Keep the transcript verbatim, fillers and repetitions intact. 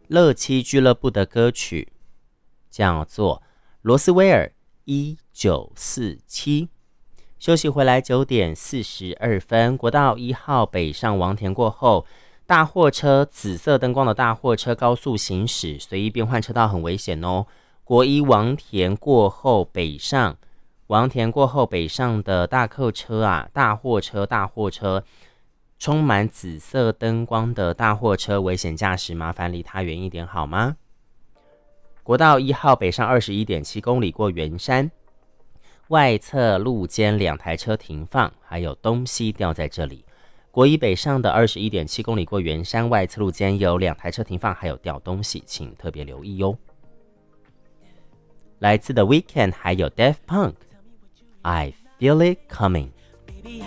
乐七俱乐部的歌曲，叫做罗斯威尔一九四七。休息回来九点四十二分，国道一号北上王田过后，大货车紫色灯光的大货车高速行驶，随意变换车道很危险哦。国一王田过后北上，王田过后北上的大客车啊，大货车大货车，充满紫色灯光的大货车，危险驾驶，麻烦离它远一点好吗？国道一号北上 二十一点七公里过圆山，外侧路肩两台车停放，还有东西掉在这里。国一北上的 二十一点七公里过圆山，外侧路肩有两台车停放，还有掉东西，请特别留意哟。来自 The Weeknd 还有 Daft Punk I Feel It Coming。 Baby,